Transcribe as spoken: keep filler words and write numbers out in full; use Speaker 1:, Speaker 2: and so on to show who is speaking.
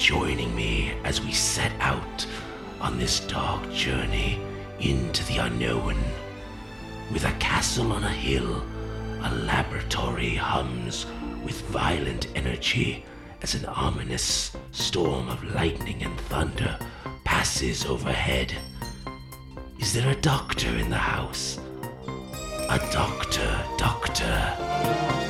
Speaker 1: joining me as we set out on this dark journey into the unknown. With a castle on a hill, a laboratory hums with violent energy as an ominous storm of lightning and thunder passes overhead. Is there a doctor in the house? A doctor, doctor.